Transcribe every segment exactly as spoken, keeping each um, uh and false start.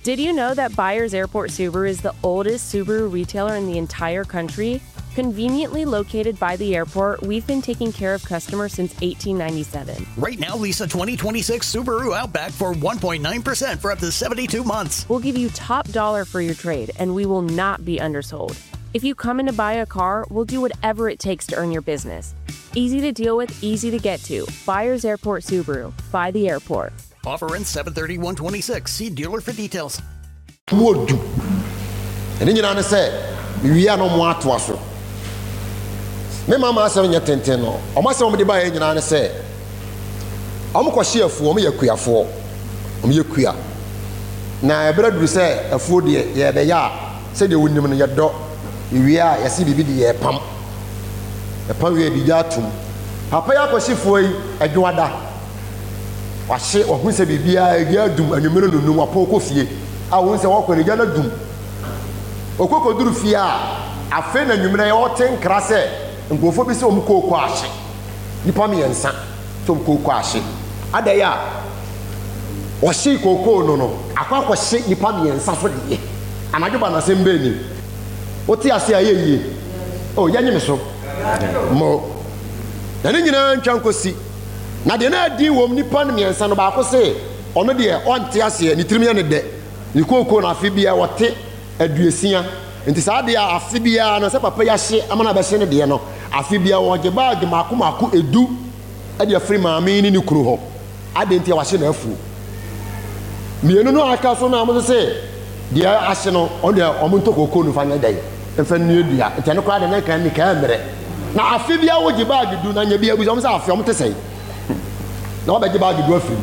Did you know that Byers Airport Subaru is the oldest Subaru retailer in the entire country? Conveniently located by the airport, we've been taking care of customers since eighteen ninety-seven. Right now, lease a twenty twenty-six Subaru Outback for one point nine percent for up to seventy-two months. We'll give you top dollar for your trade, and we will not be undersold. If you come in to buy a car, we'll do whatever it takes to earn your business. Easy to deal with, easy to get to. Byers Airport Subaru. By the airport. Offer ends seven thirty one twenty-six. See dealer for details. Would do. And then you know, say, we are no more to us. Me mama say nya tenten no. O ma say o me de ba ye nyina ne say. O mo kwahye afuo mo yakuafo. O mo yakua. Na e bra duru say afuo de ye be ya say de wonim no ye do. Iwi a ye se bibi de ye pam. E pam we di jatum. Papa ya kwahye fuo yi adwada. Wahye o hu say bibia e ya dum anwumero no num apoko fie. A won say wo kwani ja na dum. Okoko duru fie a afa na anwumero ye o ten kra say ngofo bi se o mko kwa ahye nipa me yensa to mko kwa ahye adaya o hye kokoo no no akwa kwa hye nipa me yensa so de anadwo ba na sembe ni o ti ase ayeye o yanye me so mo na ni nyina ntwan kosi na de na adi wo nipa me yensa no ba ko se ono de on ti ase ni tirim ye ne de ni kokoo na afi bia wote aduesia nti saa de afi bia no se papa ya hye amana ba hye ne de no afi bia woje bag mako mako edu ade afri maame ni ni kuro ho ade ntia wahye na afu mienu no aka so na mo se dia ahye no on de omonto kokoo no fanya dai emfa ni edua ntia no kwa de na kan ni ka mere na afi bia woje bag du na nya bia bu so se afi omte sei na obaje bag du afri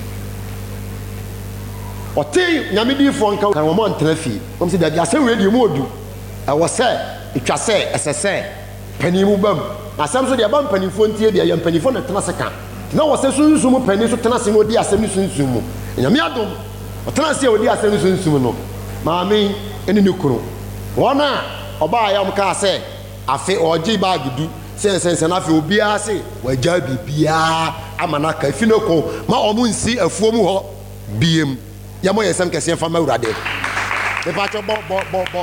oti nyame di fo nka kan wo mo ntra fi om se da bia se we di mo odu e wo se etwa se esese panimu bam asam so de bam panifo ntie de ya panifo na tena seka na wo se sunsun pani so tena se no di asam ni sunsun mu nyame adom o tena se o di asam ni sunsun no maami eni ni kuro wona oba ya mka se afi oji bag du se se se na afi obi a se waja bibia amana ka fi no ko ma omu nsi afuo mu ho biem ya mo yesam kese fa mawurade me pa cho bo bo bo bo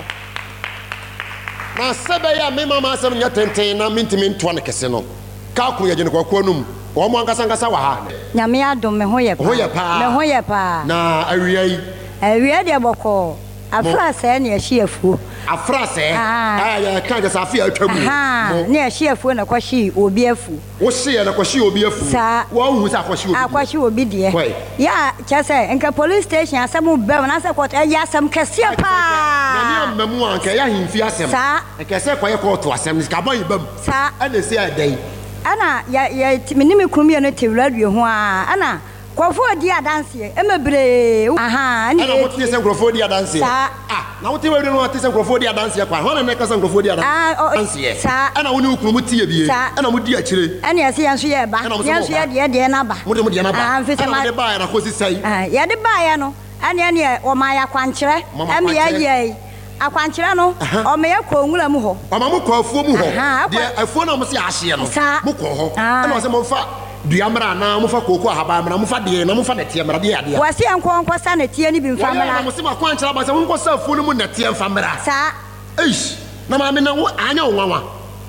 na sebe ya me mama asem nya tenten na mintimi nto na kese no ka ku ye gene kwakwa num o mo ankasa ankasa wa ha nyame adom me ho ye pa ho ye pa me ho ye pa na awia yi awia de boko afra se na ye afuo afra se ah ya kan ga safi atwa mu ha na ye afuo na kwashi obi afu wo hye na kwashi obi afu wo hu sa kwashi obi akwashi obi de ya chese nka police station asem be na se court ya asem kese pa na ni mamu anka ya himfi asem nka se kwaye court asem ska boy bam sa ana se adai ana ya ya minimi kumie no tewradue ho a ana kwofo di adanse emebre aha ana mo tie se kwofo di adanse ah na mo tie we no tie se kwofo di adanse kwa ho na me ka se kwofo di adanse sa ana wo ni ukuru mo tie bie ana mo di akire ana ya se yanso ye ba yanso ye de de na ba mo de mo de na ba ah mfese ma de ba ya na kosi sai ah ya de ba ya no ana ne o ma ya kwankire em ya ye akwankire no o me ya ko nwura mu ho o ma mo ko afuo mu ho de afuo na mo se ahye no mo ko ho ana o se mo fa duamra na mo fa koko ahaba na mo fa de na mo fa netie mra de ade wase enkonko sa netie ni bi mfa mra na mo se ma kwankire ba se won ko sa afuo no mu netie mfa mra sa eish na ma me na wo anya onwanwa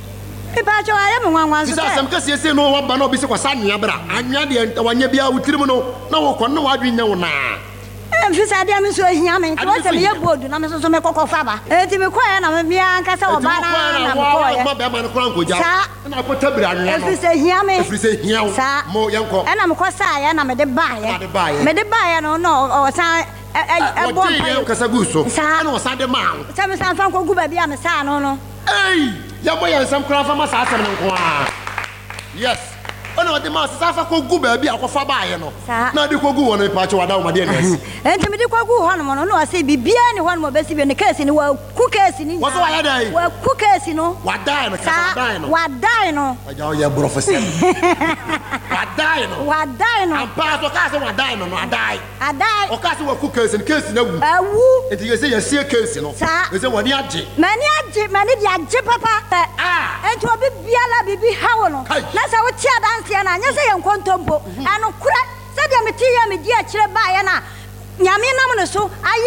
e ba jo aye mo nwanwa so se asem kase ese no wo ba na obi se kwasa nya bra anya de wanya bia wutirim no na wo ko no wadwen nya wo na mfisa de am so hia me to se me ye bodu na me so so me kokofa ba enti me koye na me bia ankasa wo ba na na me koye ma be ma no kran ko ja na ko tabira anwa no mfisa hia me mfisa hia wo mo yenko e na me kosa ya na me de ba ye me de ba ye no no o san e bo pa ye kasa guso na o san de ma wo se me san fan ko gu ba bia me sa no no ei ya mo ye nsam kran fa ma sa asem nko a yes ona wade ma sa fa ko gu ba bia akofa ba ye no na de ko gu wo no pa che wada wo ma de nes enti me de ko gu ho no no no se bibia ni ho no be si be ne case ni wa ku case ni wo so wa ya dai wa ku case no wada no ka wada no wada no aja o ye professor wada no wada no ampa so ka se wada no no adai adai o ka se wa ku case ni case na wu awu enti ye se ye sie case no ye se woni age mani age mani di age papa ah enti obi biala bibi hawo no na se wo tia dance na anya se ye nkontompo anu kura se dia meti ya me di akire ba ya na nyame nam no so